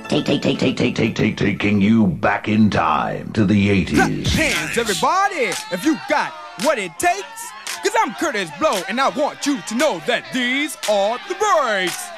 Taking you back in time to the 80s. Clap hands, everybody, if you got what it takes. Cause I'm Curtis Blow, and I want you to know that these are the breaks.